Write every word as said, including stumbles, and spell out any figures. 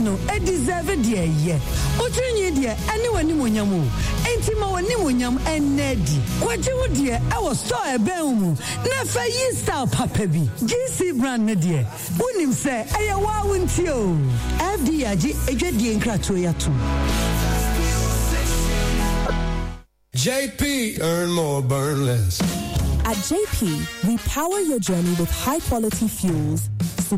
no e deserve de ye otrenye de ene wani monyamu enti ma wani monyam enedi kwaje wo de e wo store ebe mu na fa yi style papa bi G C brand ne de wonim se eye wa wonti o F D agi edwadie nkrato ya to J P, earn more, burn less. At J P, we power your journey with high-quality fuels